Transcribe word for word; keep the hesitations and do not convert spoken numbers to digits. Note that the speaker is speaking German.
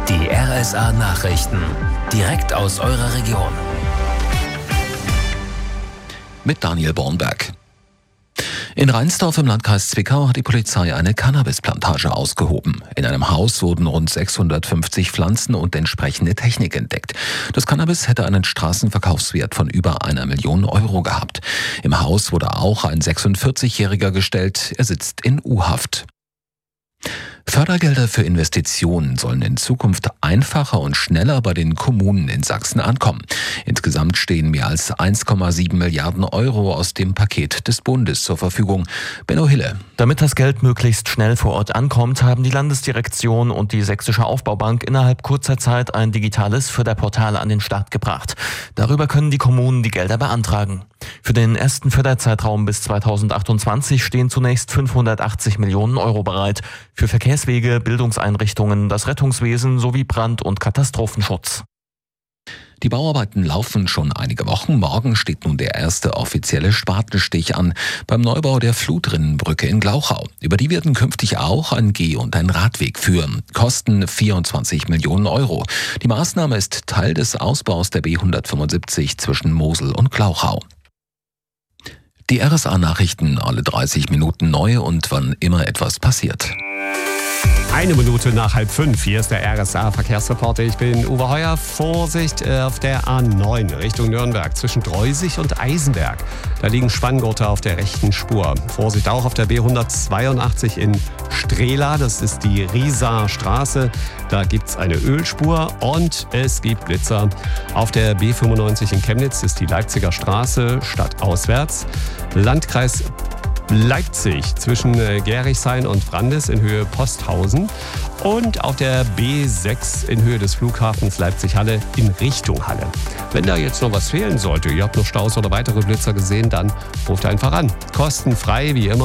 Die R S A-Nachrichten. Direkt aus eurer Region. Mit Daniel Bornberg. In Reinsdorf im Landkreis Zwickau hat die Polizei eine Cannabisplantage ausgehoben. In einem Haus wurden rund sechshundertfünfzig Pflanzen und entsprechende Technik entdeckt. Das Cannabis hätte einen Straßenverkaufswert von über einer Million Euro gehabt. Im Haus wurde auch ein sechsundvierzigjähriger gestellt. Er sitzt in U-Haft. Fördergelder für Investitionen sollen in Zukunft einfacher und schneller bei den Kommunen in Sachsen ankommen. Insgesamt stehen mehr als eins Komma sieben Milliarden Euro aus dem Paket des Bundes zur Verfügung. Benno Hille. Damit das Geld möglichst schnell vor Ort ankommt, haben die Landesdirektion und die Sächsische Aufbaubank innerhalb kurzer Zeit ein digitales Förderportal an den Start gebracht. Darüber können die Kommunen die Gelder beantragen. Für den ersten Förderzeitraum bis zweitausendachtundzwanzig stehen zunächst fünfhundertachtzig Millionen Euro bereit für Verkehrswege, Bildungseinrichtungen, das Rettungswesen sowie Brand- und Katastrophenschutz. Die Bauarbeiten laufen schon einige Wochen. Morgen steht nun der erste offizielle Spatenstich an beim Neubau der Flutrinnenbrücke in Glauchau. Über die werden künftig auch ein Geh- und ein Radweg führen. Kosten vierundzwanzig Millionen Euro. Die Maßnahme ist Teil des Ausbaus der B hundertfünfundsiebzig zwischen Mosel und Glauchau. Die R S A-Nachrichten alle dreißig Minuten neu und wann immer etwas passiert. Eine Minute nach halb fünf. Hier ist der R S A-Verkehrsreporter. Ich bin Uwe Heuer. Vorsicht auf der A neun Richtung Nürnberg zwischen Dreusig und Eisenberg. Da liegen Spanngurte auf der rechten Spur. Vorsicht auch auf der B hundertzweiundachtzig in Strehla. Das ist die Rieser Straße. Da gibt es eine Ölspur und es gibt Blitzer. Auf der B fünfundneunzig in Chemnitz ist die Leipziger Straße stadtauswärts. Landkreis Leipzig zwischen Gerichshain und Brandis in Höhe Posthausen und auf der B sechs in Höhe des Flughafens Leipzig-Halle in Richtung Halle. Wenn da jetzt noch was fehlen sollte, ihr habt noch Staus oder weitere Blitzer gesehen, dann ruft einfach an. Kostenfrei wie immer.